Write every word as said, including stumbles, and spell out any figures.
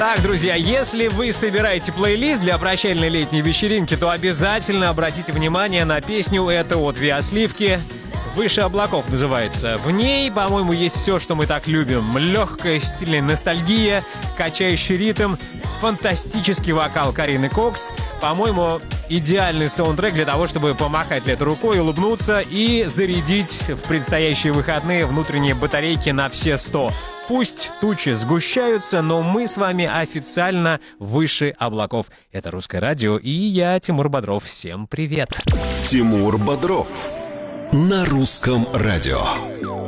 Так, друзья, если вы собираете плейлист для прощальной летней вечеринки, то обязательно обратите внимание на песню «Это от Виа-Сливки». «Выше облаков» называется. В ней, по-моему, есть все, что мы так любим. Легкая стильная ностальгия, качающий ритм, фантастический вокал Карины Кокс. По-моему, идеальный саундтрек для того, чтобы помахать лето рукой, улыбнуться и зарядить в предстоящие выходные внутренние батарейки на все сто. Пусть тучи сгущаются, но мы с вами официально выше облаков. Это «Русское радио», и я, Тимур Бодров. Всем привет! Тимур Бодров на Русском радио.